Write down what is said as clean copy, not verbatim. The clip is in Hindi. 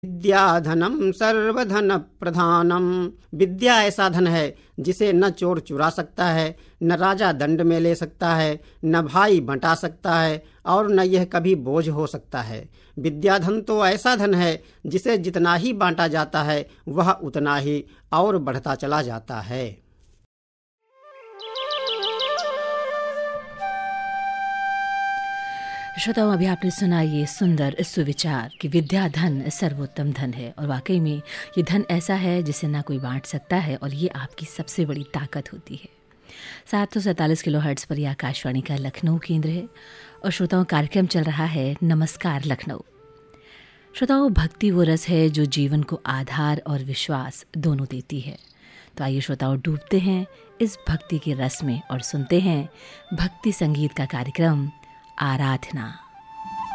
विद्या धनम सर्वधन प्रधानम। विद्या ऐसा धन है जिसे न चोर चुरा सकता है, न राजा दंड में ले सकता है, न भाई बंटा सकता है और न यह कभी बोझ हो सकता है। विद्या धन तो ऐसा धन है जिसे जितना ही बांटा जाता है वह उतना ही और बढ़ता चला जाता है। श्रोताओं, अभी आपने सुना ये सुंदर सुविचार कि विद्या धन सर्वोत्तम धन है, और वाकई में ये धन ऐसा है जिसे ना कोई बांट सकता है और ये आपकी सबसे बड़ी ताकत होती है। 747 किलोहर्ट्ज़ पर ये आकाशवाणी का लखनऊ केंद्र है और श्रोताओं, कार्यक्रम चल रहा है नमस्कार लखनऊ। श्रोताओं, भक्ति वो रस है जो जीवन को आधार और विश्वास दोनों देती है। तो आइए श्रोताओं, डूबते हैं इस भक्ति के रस में और सुनते हैं भक्ति संगीत का कार्यक्रम आराधना।